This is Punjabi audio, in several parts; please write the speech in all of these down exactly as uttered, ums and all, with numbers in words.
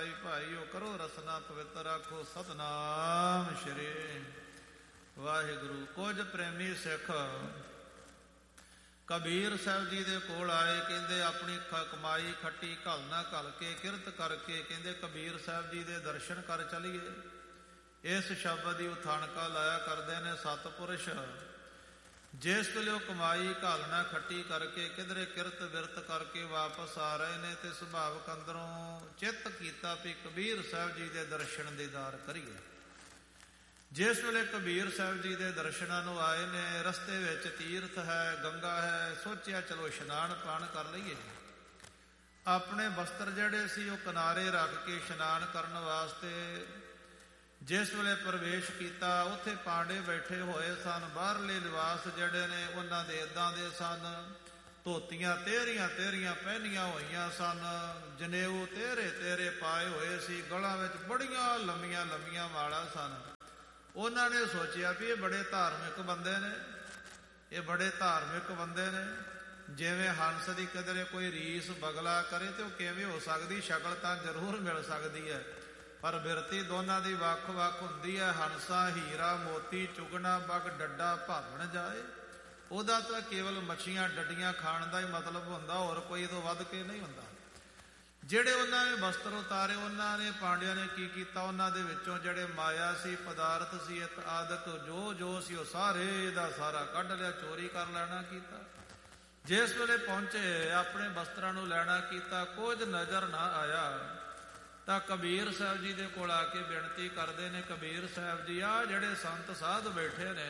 ਭਾਈ ਭਾਈਓ ਕਰੋ ਰਸਨਾ ਪਵਿੱਤਰ ਆਖੋ ਸਤਿਨਾਮ ਸ਼੍ਰੀ ਵਾਹਿਗੁਰੂ। ਕੁਝ ਪ੍ਰੇਮੀ ਸਿੱਖ ਕਬੀਰ ਸਾਹਿਬ ਜੀ ਦੇ ਕੋਲ ਆਏ, ਕਹਿੰਦੇ ਆਪਣੀ ਕਮਾਈ ਖੱਟੀ ਘਲ ਨਾ ਘਲ ਕੇ ਕਿਰਤ ਕਰਕੇ ਕਹਿੰਦੇ ਕਬੀਰ ਸਾਹਿਬ ਜੀ ਦੇ ਦਰਸ਼ਨ ਕਰ ਚਲੀਏ। ਇਸ ਸ਼ਬਦ ਦੀ ਉਥਾਣਕਾ ਲਾਇਆ ਕਰਦੇ ਨੇ ਸਤਿਪੁਰਸ਼। ਜਿਸ ਵੇਲੇ ਉਹ ਕਮਾਈ ਘਾਲ ਨਾ ਖੱਟੀ ਕਰਕੇ ਕਿਧਰੇ ਕਿਰਤ ਵਿਰਤ ਕਰਕੇ ਵਾਪਸ ਆ ਰਹੇ ਨੇ ਤੇ ਸੁਭਾਵਕ ਅੰਦਰੋਂ ਚਿੱਤ ਕੀਤਾ ਵੀ ਕਬੀਰ ਸਾਹਿਬ ਜੀ ਦੇ ਦਰਸ਼ਨ ਦੀਦਾਰ ਕਰੀਏ। ਜਿਸ ਵੇਲੇ ਕਬੀਰ ਸਾਹਿਬ ਜੀ ਦੇ ਦਰਸ਼ਨਾਂ ਨੂੰ ਆਏ ਨੇ, ਰਸਤੇ ਵਿੱਚ ਤੀਰਥ ਹੈ, ਗੰਗਾ ਹੈ, ਸੋਚਿਆ ਚਲੋ ਇਸ਼ਨਾਨ ਪਾਣ ਕਰ ਲਈਏ। ਆਪਣੇ ਬਸਤਰ ਜਿਹੜੇ ਸੀ ਉਹ ਕਿਨਾਰੇ ਰੱਖ ਕੇ ਇਸ਼ਨਾਨ ਕਰਨ ਵਾਸਤੇ ਜਿਸ ਵੇਲੇ ਪ੍ਰਵੇਸ਼ ਕੀਤਾ, ਉੱਥੇ ਪਾਂਡੇ ਬੈਠੇ ਹੋਏ ਸਨ। ਬਾਹਰਲੇ ਲਿਬਾਸ ਜਿਹੜੇ ਨੇ ਉਹਨਾਂ ਦੇ ਇੱਦਾਂ ਦੇ ਸਨ, ਧੋਤੀਆਂ ਤੇਰੀਆਂ ਤੇਰੀਆਂ ਪਹਿਨੀਆਂ ਹੋਈਆਂ ਸਨ, ਜਨੇਊ ਤੇਰੇ ਤੇਰੇ ਪਾਏ ਹੋਏ ਸੀ, ਗਲਾਂ ਵਿੱਚ ਬੜੀਆਂ ਲੰਮੀਆਂ ਲੰਮੀਆਂ ਵਾਲਾਂ ਸਨ। ਉਹਨਾਂ ਨੇ ਸੋਚਿਆ ਵੀ ਇਹ ਬੜੇ ਧਾਰਮਿਕ ਬੰਦੇ ਨੇ, ਇਹ ਬੜੇ ਧਾਰਮਿਕ ਬੰਦੇ ਨੇ। ਜਿਵੇਂ ਹੰਸ ਦੀ ਕਿਧਰੇ ਕੋਈ ਰੀਸ ਬਗਲਾ ਕਰੇ ਤੇ ਉਹ ਕਿਵੇਂ ਹੋ ਸਕਦੀ, ਸ਼ਕਲ ਤਾਂ ਜ਼ਰੂਰ ਮਿਲ ਸਕਦੀ ਹੈ ਪਰ ਬਿਰਤੀ ਦੋਨਾਂ ਦੀ ਵੱਖ ਵੱਖ ਹੁੰਦੀ ਹੈ। ਹੰਸਾ ਹੀਰਾ ਮੋਤੀ ਚੁਗਣਾ ਬਗ ਡੱਡਾ ਭਾਵਣ ਜਾਏ, ਉਹਦਾ ਤਾਂ ਕੇਵਲ ਮੱਛੀਆਂ ਡੱਡੀਆਂ ਖਾਣ ਦਾ ਹੀ ਮਤਲਬ ਹੁੰਦਾ, ਹੋਰ ਕੋਈ ਇਹ ਤੋਂ ਵੱਧ ਕੇ ਨਹੀਂ ਹੁੰਦਾ। ਜਿਹੜੇ ਉਹਨਾਂ ਨੇ ਵਸਤਰ ਉਤਾਰੇ, ਉਹਨਾਂ ਨੇ ਪਾਂਡਿਆਂ ਨੇ ਕੀ ਕੀਤਾ, ਉਹਨਾਂ ਦੇ ਵਿੱਚੋਂ ਜਿਹੜੇ ਮਾਇਆ ਸੀ, ਪਦਾਰਥ ਸੀ, ਇੱਕ ਆਦਿਕ ਜੋ ਜੋ ਸੀ ਉਹ ਸਾਰੇ ਦਾ ਸਾਰਾ ਕੱਢ ਲਿਆ, ਚੋਰੀ ਕਰ ਲੈਣਾ ਕੀਤਾ। ਜਿਸ ਵੇਲੇ ਪਹੁੰਚੇ ਆਪਣੇ ਵਸਤਰਾਂ ਨੂੰ ਲੈਣਾ ਕੀਤਾ, ਕੁਝ ਨਜ਼ਰ ਨਾ ਆਇਆ ਤਾਂ ਕਬੀਰ ਸਾਹਿਬ ਜੀ ਦੇ ਕੋਲ ਆ ਕੇ ਬੇਨਤੀ ਕਰਦੇ ਨੇ, ਕਬੀਰ ਸਾਹਿਬ ਜੀ ਆਹ ਜਿਹੜੇ ਸੰਤ ਸਾਧ ਬੈਠੇ ਨੇ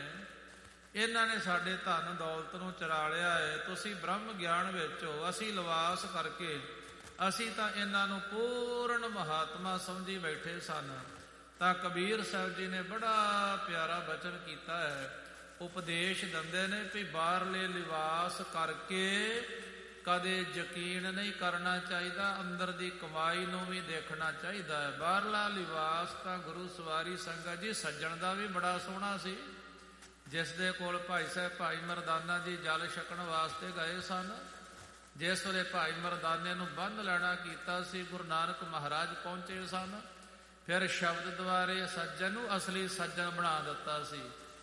ਇਹਨਾਂ ਨੇ ਸਾਡੇ ਧਨ ਦੌਲਤ ਨੂੰ ਚਰਾ ਲਿਆ ਹੈ, ਤੁਸੀਂ ਬ੍ਰਹਮ ਗਿਆਨ ਵਿੱਚ ਹੋ, ਅਸੀਂ ਲਿਵਾਸ ਕਰਕੇ ਅਸੀਂ ਤਾਂ ਇਹਨਾਂ ਨੂੰ ਪੂਰਨ ਮਹਾਤਮਾ ਸਮਝੀ ਬੈਠੇ ਸਨ। ਤਾਂ ਕਬੀਰ ਸਾਹਿਬ ਜੀ ਨੇ ਬੜਾ ਪਿਆਰਾ ਬਚਨ ਕੀਤਾ ਹੈ, ਉਪਦੇਸ਼ ਦਿੰਦੇ ਨੇ ਵੀ ਬਾਹਰਲੇ ਲਿਬਾਸ ਕਰਕੇ ਕਦੇ ਯਕੀਨ ਨਹੀਂ ਕਰਨਾ ਚਾਹੀਦਾ, ਅੰਦਰ ਦੀ ਕਮਾਈ ਨੂੰ ਵੀ ਦੇਖਣਾ ਚਾਹੀਦਾ ਹੈ। ਬਾਹਰਲਾ ਲਿਬਾਸ ਤਾਂ ਗੁਰੂ ਸਵਾਰੀ ਸੰਗਤ ਜੀ ਸੱਜਣ ਦਾ ਵੀ ਬੜਾ ਸੋਹਣਾ ਸੀ। ਜਿਸ ਦੇ ਕੋਲ ਭਾਈ ਸਾਹਿਬ ਭਾਈ ਮਰਦਾਨਾ ਜੀ ਜਲ ਛਕਣ ਵਾਸਤੇ ਗਏ ਸਨ, ਜਿਸ ਵੇਲੇ ਭਾਈ ਮਰਦਾਨੇ ਨੂੰ ਬੰਨ੍ਹ ਲੈਣਾ ਕੀਤਾ ਸੀ, ਗੁਰੂ ਨਾਨਕ ਮਹਾਰਾਜ ਪਹੁੰਚੇ ਸਨ। ਫਿਰ ਸ਼ਬਦ ਦੁਆਰੇ ਸੱਜਣ ਨੂੰ ਅਸਲੀ ਸੱਜਣ ਬਣਾ ਦਿੱਤਾ ਸੀ।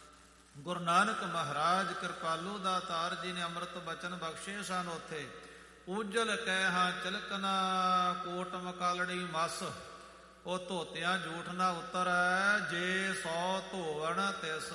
ਗੁਰੂ ਨਾਨਕ ਮਹਾਰਾਜ ਕਿਰਪਾਲੂ ਦਾਤਾਰ ਜੀ ਨੇ ਅੰਮ੍ਰਿਤ ਬਚਨ ਬਖਸ਼ੇ ਸਨ। ਉੱਥੇ ਉਜਲ ਕਹਿ ਹਾਂ ਚਲਕਨਾ ਕੋਟ ਮਕਾਲੜੀ ਮਸ, ਉਹ ਧੋਤਿਆਂ ਝੂਠ ਨਾ ਉਤਰੈ ਜੇ ਸੌ ਧੋਵਣ ਤਿਸ।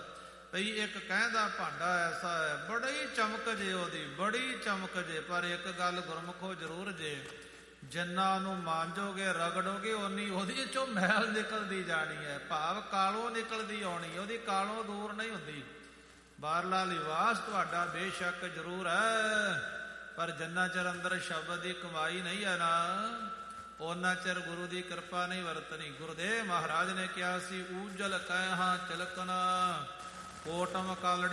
ਭਈ ਇੱਕ ਕਹਿੰਦਾ ਭਾਂਡਾ ਐਸਾ ਹੈ, ਬੜੀ ਚਮਕ ਜੇ ਉਹਦੀ, ਬੜੀ ਚਮਕ ਜੇ, ਪਰ ਇੱਕ ਗੱਲ ਗੁਰਮੁਖੋ ਜ਼ਰੂਰ ਜੇ, ਜਿੰਨਾ ਉਹਨੂੰ ਮਾਂਜੋਗੇ ਰਗੜੋਗੇ ਓਨੀ ਉਹਦੇ ਚੋਂ ਮੈਲ ਨਿਕਲਦੀ ਜਾਣੀ ਹੈ, ਭਾਵ ਕਾਲੋਂ ਨਿਕਲਦੀ ਆਉਣੀ, ਉਹਦੀ ਕਾਲੋਂ ਦੂਰ ਨਹੀਂ ਹੁੰਦੀ। ਬਾਹਰਲਾ ਲਿਬਾਸ ਤੁਹਾਡਾ ਬੇਸ਼ੱਕ ਜ਼ਰੂਰ ਹੈ, ਪਰ ਜਿੰਨਾ ਚਿਰ ਅੰਦਰ ਸ਼ਬਦ ਦੀ ਕਮਾਈ ਨਹੀਂ ਹੈ ਨਾ, ਉਹਨਾਂ ਚਿਰ ਗੁਰੂ ਦੀ ਕਿਰਪਾ ਨਹੀਂ ਵਰਤਣੀ। ਗੁਰਦੇਵ ਮਹਾਰਾਜ ਨੇ ਕਿਹਾ ਸੀ, ਊਜਲ ਕਹਿ ਹਾਂ ਚਲਕਣਾ ਕੋਟਮ ਕਾਲੜੀ